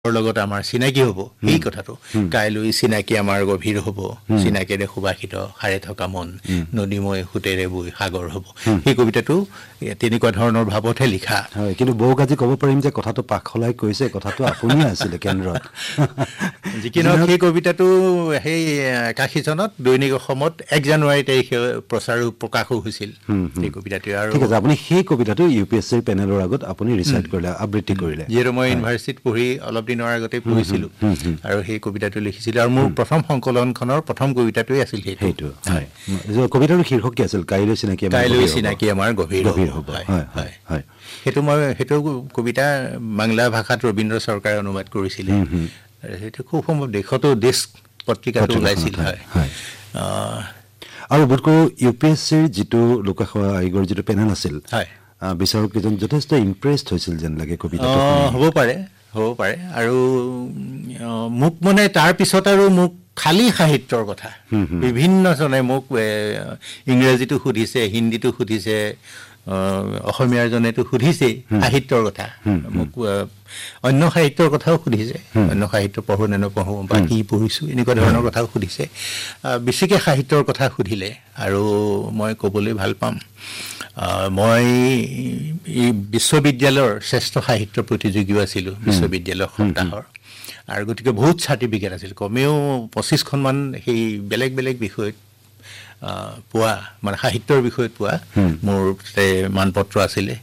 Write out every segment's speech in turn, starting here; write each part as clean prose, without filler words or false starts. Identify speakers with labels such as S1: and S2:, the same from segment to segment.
S1: লগত আমাৰ চিনাকি হ'ব এই কথাটো কাইলৈ চিনাকি আমাৰ গভীৰ হ'ব চিনাকিৰে সুবাসিত হাৰে থকা মন নদীময় সুতেৰে বৈ সাগৰ হ'ব এই কবিতাটো তেনেকুৱা ধৰণৰ ভাৱতহে লিখা
S2: হয় কিন্তু বৌক আজি ক'ব পাৰিম যে কথাটো পাখলাই কৈছে কথাটো আপুনিয়ে আছিল কেন্দ্ৰত
S1: যিকিনো সেই কবিতাটো সেই 81 চনত দৈনিক অসমত 1 জানুৱাৰী তাৰিখে প্ৰকাশো হৈছিল এই কবিতাটো আৰু
S2: ঠিক আছে আপুনি সেই কবিতাটো ইউপিএসসিৰ পেনেলৰ আগত আপুনি ৰিচাইট কৰিলে আবৃত্তি কৰিলে
S1: যিহেতু মই ইউনিভাৰ্চিটিত পঢ়ি অলপ দিনৰ আগতে পঢ়িছিলোঁ আৰু সেই কবিতাটো লিখিছিলোঁ আৰু মোৰ প্ৰথম সংকলনখনৰ প্ৰথম কবিতাটোৱে আছিল
S2: সেইটো হয় কবিতাৰ শীৰ্ষক কি আছিল কাইলৈ চিনাকি
S1: আমাৰ গভীৰ হ'ব
S2: হয় হয়
S1: সেইটো কবিতা বাংলা ভাষাত ৰবীন্দ্ৰ চৰকাৰে অনুবাদ কৰিছিলে সেইটো খুব সম্ভৱ দেশ পত্ৰিকাটো ওলাইছিল হয়
S2: আৰু বোধকৰো ইউপিএসসিৰ যিটো লোকসেৱা আয়োগৰ যিটো পেনেল আছিল
S1: হয়
S2: বিচাৰকজন যথেষ্ট ইমপ্ৰেছড হৈছিল যেন লাগে কবিতাটো
S1: হ'ব পাৰে আৰু মোক মানে তাৰ পিছত আৰু মোক খালি সাহিত্যৰ কথা বিভিন্নজনে মোক ইংৰাজীটো সুধিছে হিন্দীটো সুধিছে অসমীয়াৰ জনেতো সুধিছে সাহিত্যৰ কথা মোক অন্য সাহিত্যৰ কথাও সুধিছে অন্য সাহিত্য পঢ়ো নে নপঢ়ো বা কি পঢ়িছোঁ এনেকুৱা ধৰণৰ কথাও সুধিছে বেছিকৈ সাহিত্যৰ কথা সুধিলে আৰু মই ক'বলৈ ভাল পাম মই এই বিশ্ববিদ্যালয়ৰ শ্ৰেষ্ঠ সাহিত্য প্ৰতিযোগীও আছিলোঁ বিশ্ববিদ্যালয় সপ্তাহৰ আৰু গতিকে বহুত চাৰ্টিফিকেট আছিল কমেও 25খনমান সেই বেলেগ বেলেগ বিষয়ত পোৱা মানে সাহিত্যৰ বিষয়ত পোৱা মোৰ মানপত্ৰ আছিলে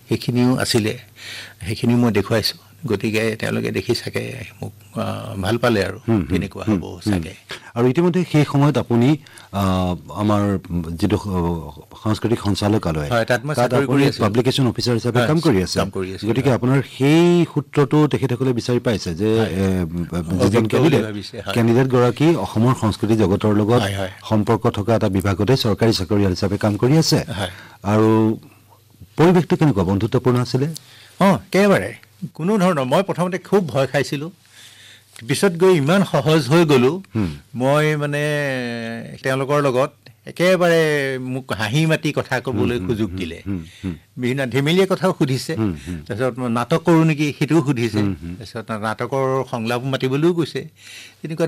S1: সেইখিনিও মই দেখুৱাইছোঁ গতিকে তেওঁলোকে দেখি চাগে মোক ভাল পালে আৰু তেনেকুৱা হ'ব চাগে
S2: আৰু ইতিমধ্যে সেই সময়ত আপুনি আমাৰ যিটো সাংস্কৃতিক সঞ্চালকালয়
S1: তাত
S2: পাব্লিকেশ্যন অফিচাৰ হিচাপে কাম কৰি আছে গতিকে আপোনাৰ সেই সূত্ৰটো তেখেতসকলে বিচাৰি পাইছে যে যিজন কেণ্ডিডেট গৰাকী অসমৰ সংস্কৃতি জগতৰ লগত সম্পৰ্ক থকা এটা বিভাগতে চৰকাৰী চাকৰিয়াল হিচাপে কাম কৰি আছে আৰু পৰিৱেশটো কেনেকুৱা বন্ধুত্বপূৰ্ণ আছিলে
S1: একেবাৰে কোনো ধৰণৰ মই প্ৰথমতে খুব ভয় খাইছিলোঁ পিছত গৈ ইমান সহজ হৈ গ'লো মই মানে তেওঁলোকৰ লগত একেবাৰে মোক হাঁহি মাতি কথা ক'বলৈ সুযোগ দিলে বিভিন্ন ধেমেলীয়া কথাও সুধিছে তাৰপিছত নাটক কৰোঁ নেকি সেইটোও সুধিছে তাৰপিছত নাটকৰ সংলাপ মাতিবলৈও কৈছে তেনেকুৱা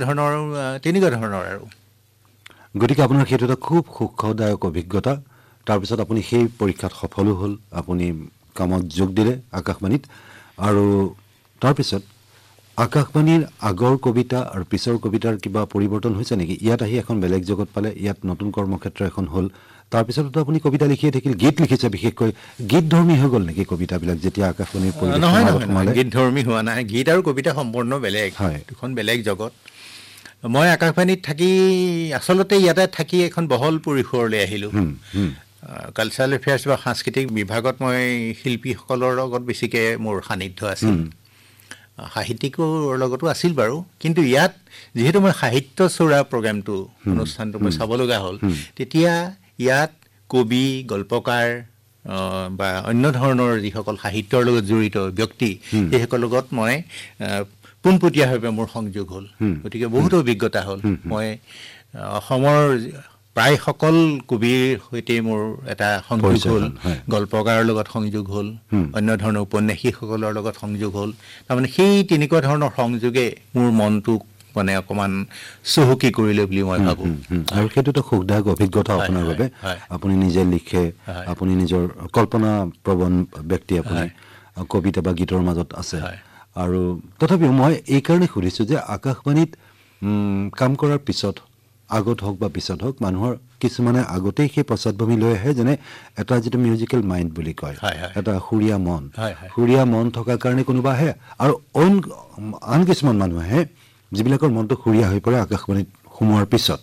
S1: ধৰণৰ আৰু
S2: গতিকে আপোনাৰ সেইটো এটা খুব সুখদায়ক অভিজ্ঞতা তাৰপিছত আপুনি সেই পৰীক্ষাত সফলো হ'ল আপুনি কামত যোগ দিলে আকাশবাণীত আৰু তাৰপিছত আকাশবাণীৰ আগৰ কবিতা আৰু পিছৰ কবিতাৰ কিবা পৰিৱৰ্তন হৈছে নেকি ইয়াত আহি এখন বেলেগ জগত পালে ইয়াত নতুন কৰ্মক্ষেত্ৰ এখন হ'ল তাৰপিছতো আপুনি কবিতা লিখিয়ে থাকিল গীত লিখিছে বিশেষকৈ গীতধৰ্মী হৈ গ'ল নেকি কবিতাবিলাক যেতিয়া আকাশবাণীৰ
S1: নহয় গীতধৰ্মী হোৱা নাই গীত আৰু কবিতা সম্পূৰ্ণ বেলেগ দুখন বেলেগ জগত মই আকাশবাণীত থাকি আচলতে ইয়াতে থাকি এখন বহল পৰিসৰলৈ আহিলোঁ কালচাৰেল এফেয়াৰ্ছ বা সাংস্কৃতিক বিভাগত মই শিল্পীসকলৰ লগত বেছিকৈ মোৰ সান্নিধ্য আছিল সাহিত্যিকৰ লগতো আছিল বাৰু কিন্তু ইয়াত যিহেতু মই সাহিত্য চোৰা প্ৰগ্ৰেমটো অনুষ্ঠানটো মই চাব লগা হ'ল তেতিয়া ইয়াত কবি গল্পকাৰ বা অন্য ধৰণৰ যিসকল সাহিত্যৰ লগত জড়িত ব্যক্তি সেইসকলৰ লগত মই পোনপটীয়াভাৱে মোৰ সংযোগ হ'ল গতিকে বহুত অভিজ্ঞতা হ'ল মই অসমৰ প্ৰায় সকল কবিৰ সৈতে মোৰ এটা সংযোগ হ'ল গল্পকাৰৰ লগত সংযোগ হ'ল অন্য ধৰণৰ উপন্যাসিকসকলৰ লগত সংযোগ হ'ল তাৰমানে সেই তেনেকুৱা ধৰণৰ সংযোগে মোৰ মনটোক মানে অকণমান চহকী কৰিলে বুলি মই ভাবোঁ
S2: আৰু সেইটোতো সুখদায়ক অভিজ্ঞতা আপোনাৰ বাবে আপুনি নিজে লিখে আপুনি নিজৰ কল্পনা প্ৰৱণ ব্যক্তি আপুনি কবিতা বা গীতৰ মাজত আছে আৰু তথাপিও মই এইকাৰণে সুধিছোঁ যে আকাশবাণীত কাম কৰাৰ পিছত আগত হওক বা পিছত হওক মানুহৰ কিছুমানে আগতেই সেই পশ্চাদভূমি লৈ আহে যেনে এটা যিটো মিউজিকেল মাইণ্ড বুলি কয় এটা সুৰীয়া মন থকাৰ কাৰণে কোনোবা আহে আৰু আন কিছুমান মানুহ আহে যিবিলাকৰ মনটো সুৰীয়া হৈ পৰে আকাশবাণীত সোমোৱাৰ পিছত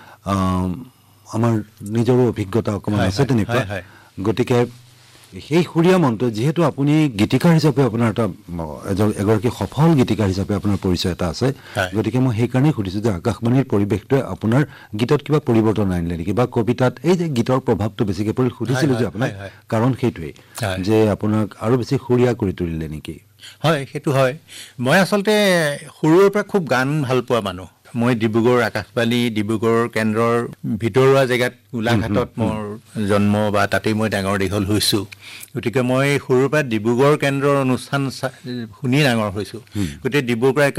S2: আমাৰ নিজৰো অভিজ্ঞতা অকণমান আছে তেনেকুৱা গতিকে সেই সুৰীয়া মনটো যিহেতু আপুনি গীতিকাৰ হিচাপে আপোনাৰ এগৰাকী সফল গীতিকাৰ হিচাপে আপোনাৰ পৰিচয় এটা আছে গতিকে মই সেইকাৰণেই সুধিছোঁ যে আকাশবাণীৰ পৰিৱেশটোৱে আপোনাৰ গীতত কিবা পৰিৱৰ্তন আনিলে নেকি বা কবিতাত এই যে গীতৰ প্ৰভাৱটো বেছিকৈ পৰি সুধিছিলোঁ যে আপোনাক কাৰণ সেইটোৱেই যে আপোনাক আৰু বেছি সুৰীয়া কৰি তুলিলে নেকি
S1: হয় সেইটো হয় মই আচলতে সৰুৰে পৰা খুব গান ভাল পোৱা মানুহ মই আকাশবাণী ডিব্ৰুগড় কেন্দ্ৰৰ ভিতৰুৱা জেগাত গোলাঘাটত মোৰ জন্ম বা তাতেই মই ডাঙৰ দীঘল হৈছোঁ গতিকে মই সৰুৰ পৰা ডিব্ৰুগড় কেন্দ্ৰৰ অনুষ্ঠান শুনি ডাঙৰ হৈছোঁ গতিকে ডিব্ৰুগড়